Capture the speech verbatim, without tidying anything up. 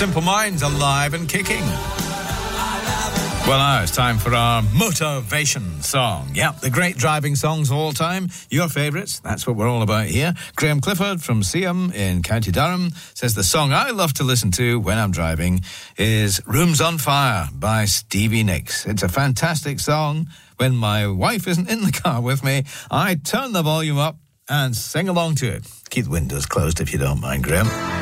Simple Minds, alive and kicking. Well, now it's time for our motivation song. Yep, the great driving songs of all time, your favourites. That's what we're all about here. Graham Clifford from Seaham in County Durham says the song I love to listen to when I'm driving is Rooms on Fire by Stevie Nicks. It's a fantastic song. When my wife isn't in the car with me, I turn the volume up and sing along to it. Keep the windows closed if you don't mind, Graham.